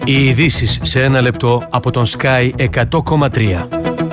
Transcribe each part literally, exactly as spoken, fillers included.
Οι ειδήσεις σε ένα λεπτό από τον Sky εκατό κόμμα τρία.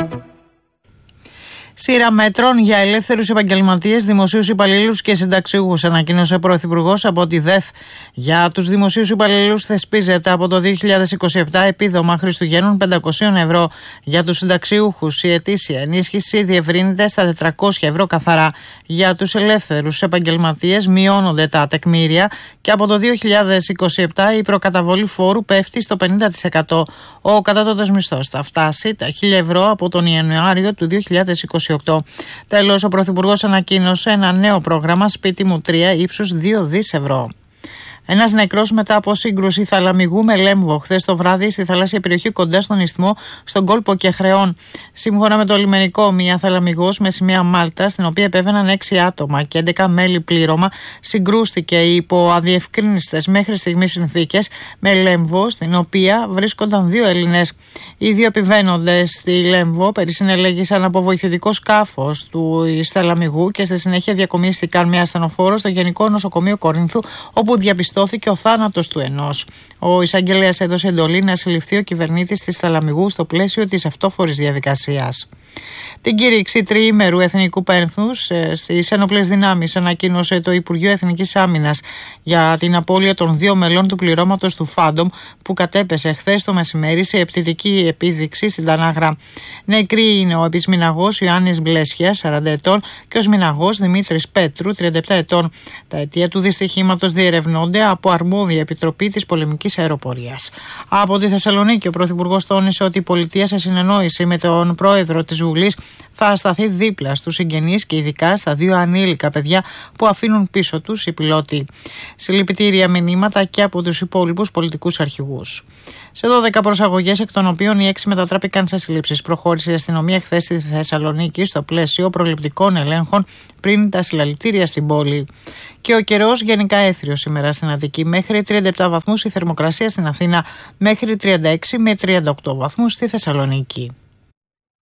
Σειρά μέτρων για ελεύθερους επαγγελματίες, δημοσίους υπαλλήλους και συνταξιούχους, ανακοίνωσε ο Πρωθυπουργός από τη ΔΕΘ. Για τους δημοσίους υπαλλήλους θεσπίζεται από το δύο χιλιάδες είκοσι επτά επίδομα Χριστουγέννων πεντακόσια ευρώ. Για τους συνταξιούχους η ετήσια ενίσχυση διευρύνεται στα τετρακόσια ευρώ καθαρά. Για τους ελεύθερους επαγγελματίες μειώνονται τα τεκμήρια και από το δύο χιλιάδες είκοσι επτά η προκαταβολή φόρου πέφτει στο πενήντα τοις εκατό. Ο κατώτατος μισθός θα φτάσει τα χίλια ευρώ από τον Ιανουάριο του δύο χιλιάδες είκοσι οκτώ. Τέλος, ο Πρωθυπουργός ανακοίνωσε ένα νέο πρόγραμμα Σπίτι μου τρία ύψους δύο δισεκατομμύρια ευρώ. Ένας νεκρός μετά από σύγκρουση θαλαμιγού με λέμβο χθες το βράδυ στη θαλάσσια περιοχή κοντά στον Ισθμό, στον κόλπο Κεχρεών. Σύμφωνα με το λιμενικό, μια θαλαμιγός με σημαία Μάλτα, στην οποία επέβαιναν έξι άτομα και έντεκα μέλη πλήρωμα, συγκρούστηκε υπό αδιευκρίνιστες μέχρι στιγμής συνθήκες με λέμβο, στην οποία βρίσκονταν δύο Έλληνες. Οι δύο επιβαίνοντες στη λέμβο περισυνελέγησαν από βοηθητικό σκάφος του θαλαμιγού και στη συνέχεια διακομίστηκαν με ασθενοφόρο στο Γενικό Νοσοκομείο Κορίνθου, όπου διαπιστώθηκε ο θάνατος του ενός. Ο εισαγγελέας έδωσε εντολή να συλληφθεί ο κυβερνήτης της Θαλαμιγού στο πλαίσιο της αυτόφορης διαδικασίας. Την κήρυξη τριήμερου εθνικού πένθους στις ένοπλες δυνάμεις ανακοίνωσε το Υπουργείο Εθνικής Άμυνας για την απώλεια των δύο μελών του πληρώματος του Φάντομ που κατέπεσε χθες το μεσημέρι σε επιτητική επίδειξη στην Τανάγρα. Νεκροί είναι ο επισμηναγός Ιωάννης Μπλέσιας, σαράντα ετών, και ο σμηναγός Δημήτρης Πέτρου, τριάντα επτά ετών. Τα αιτία του δυστυχήματος διερευνώνται από αρμόδια επιτροπή της πολεμικής αεροπορίας. Από τη Θεσσαλονίκη, ο Πρωθυπουργός τόνισε ότι η πολιτεία, σε συνεννόηση με τον πρόεδρο της Βουλής, θα σταθεί δίπλα στους συγγενείς και ειδικά στα δύο ανήλικα παιδιά που αφήνουν πίσω τους οι πιλότοι. Συλληπιτήρια μηνύματα και από τους υπόλοιπους πολιτικούς αρχηγούς. Σε δώδεκα προσαγωγές, εκ των οποίων οι έξι μετατράπηκαν σε συλλήψεις, προχώρησε η αστυνομία χθες στη Θεσσαλονίκη στο πλαίσιο προληπτικών ελέγχων πριν τα συλλαλητήρια στην πόλη. Και ο καιρός γενικά έθριος σήμερα στην Αττική, μέχρι τριάντα επτά βαθμούς η θερμοκρασία στην Αθήνα, μέχρι τριάντα έξι με τριάντα οκτώ βαθμούς στη Θεσσαλονίκη.